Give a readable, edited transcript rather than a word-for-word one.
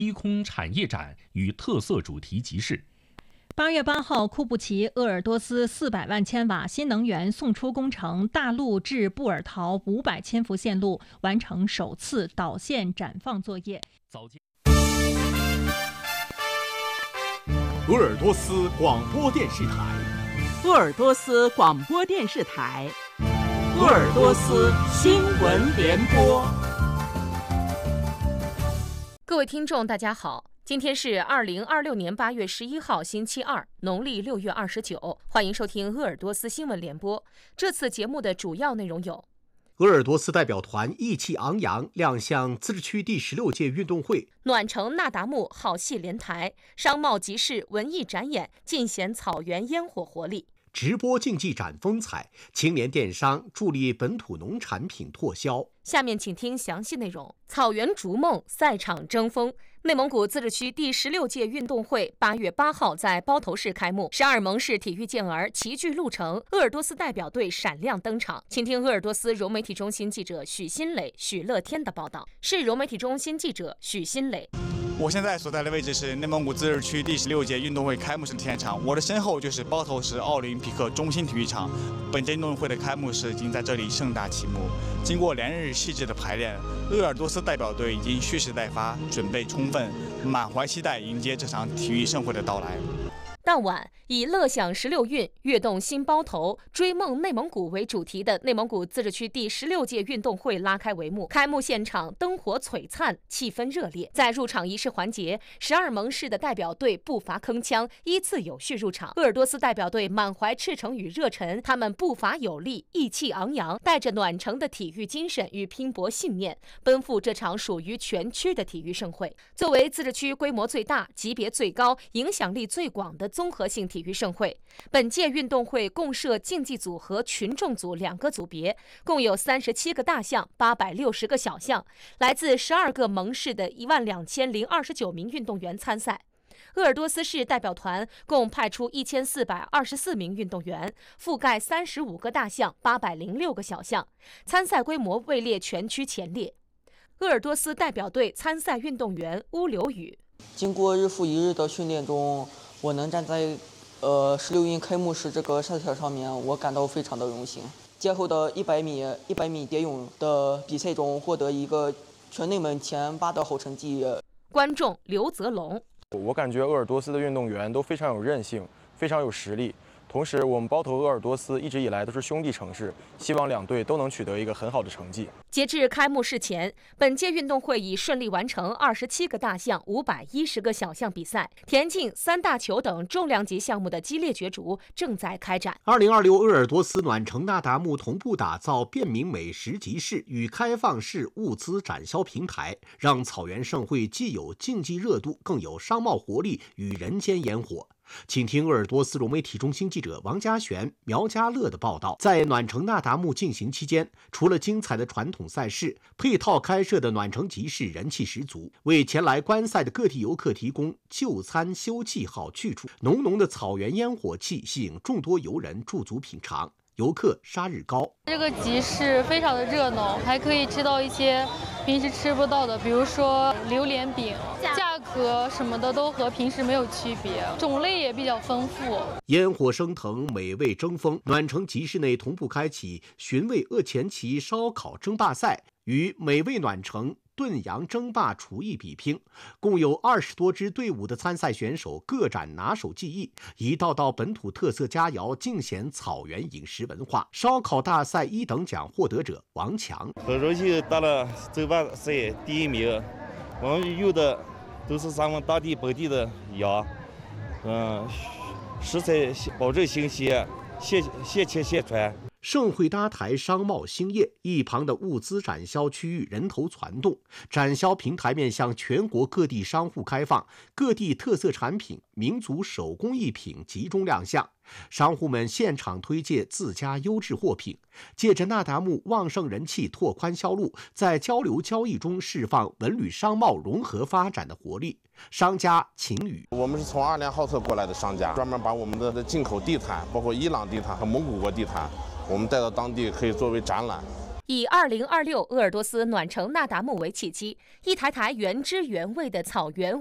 低空产业展与特色主题集市。 8月8号，库布齐鄂尔多斯400万千瓦新能源送出工程大陆至布尔陶500千伏线路完成首次导线展放作业。 鄂尔多斯广播电视台， 鄂尔多斯广播电视台，鄂尔多斯新闻联播。 各位听众，大家好。今天是2026年8月11号，星期二，农历6月29。欢迎收听鄂尔多斯新闻联播。这次节目的主要内容有： 鄂尔多斯代表团意气昂扬亮相自治区第16届运动会； 暖城那达慕好戏连台，商贸集市文艺展演尽显草原烟火活力； 直播竞技展风采，青年电商助力本土农产品拓销。 下面请听详细内容。草原逐梦，赛场争锋。内蒙古自治区第16届运动会8月8号在包头市开幕，12盟市体育健儿齐聚鹿城，鄂尔多斯代表队闪亮登场。请听鄂尔多斯融媒体中心记者许新磊、许乐天的报道。市融媒体中心记者许新磊。 我现在所在的位置是内蒙古自治区第16届运动会开幕式的现场，我的身后就是包头市奥林匹克中心体育场。本届运动会的开幕式已经在这里盛大启幕。经过连日细致的排练，鄂尔多斯代表队已经蓄势待发，准备充分，满怀期待迎接这场体育盛会的到来。 当晚，以乐享16运、跃动新包头、追梦内蒙古为主题的内蒙古自治区第16届运动会拉开帷幕。开幕现场灯火璀璨，气氛热烈。在入场仪式环节，12盟市的代表队步伐铿锵，依次有序入场。鄂尔多斯代表队满怀赤诚与热忱，他们步伐有力，意气昂扬，带着暖城的体育精神与拼搏信念，奔赴这场属于全区的体育盛会。作为自治区规模最大、级别最高、影响力最广的综合性体育盛会，本届运动会共设竞技组和群众组2个组别，共有37个大项、860个小项，来自12个盟市的12029名运动员参赛。鄂尔多斯市代表团共派出1424名运动员，覆盖35个大项、806个小项，参赛规模位列全区前列。鄂尔多斯代表队参赛运动员乌刘宇： 经过日复一日的训练中，我能站在16运开幕式这个赛场上面，我感到非常的荣幸。届后的100米蝶泳的比赛中，获得一个全内蒙前8的好成绩。 观众刘泽龙： 我感觉鄂尔多斯的运动员都非常有韧性，非常有实力。同时，我们包头鄂尔多斯一直以来都是兄弟城市，希望两队都能取得一个很好的成绩。 截至开幕式前，本届运动会已顺利完成27个大项、510个小项比赛，田径、3大球等重量级项目的激烈角逐正在开展。 2026鄂尔多斯暖城那达慕同步打造便民美食集市与开放式物资展销平台，让草原盛会既有竞技热度，更有商贸活力与人间烟火。请听鄂尔多斯融媒体中心记者王家璇、苗家乐的报道。在暖城那达慕进行期间，除了精彩的传统赛事，配套开设的暖城集市人气十足，为前来观赛的各地游客提供就餐休憩好去处。浓浓的草原烟火气吸引众多游人驻足品尝。游客杀日高， 这个集市非常的热闹，还可以吃到一些平时吃不到的，比如说榴莲饼，价格什么的都和平时没有区别，种类也比较丰富。 烟火升腾，美味争锋。暖城集市内同步开启寻味鄂前旗烧烤争霸赛与美味暖城炖羊争霸厨艺比拼，共有20多支队伍的参赛选手各展拿手技艺，一道道本土特色佳肴尽显草原饮食文化。烧烤大赛1等奖获得者王强： 很荣幸得了争霸赛第1名，我们用的都是咱们当地本地的羊，食材保证新鲜，现切现传。 盛会搭台商贸兴业，一旁的物资展销区域人头攒动，展销平台面向全国各地商户开放，各地特色产品、民族手工艺品集中亮相，商户们现场推介自家优质货品，借着那达慕旺盛人气拓宽销路，在交流交易中释放文旅商贸融合发展的活力。商家秦宇： 我们是从阿联浩特过来的商家，专门把我们的进口地毯，包括伊朗地毯和蒙古国地毯，我们带到当地可以作为展览。 以2026鄂尔多斯暖城那达慕为契机，一台台原汁原味的草原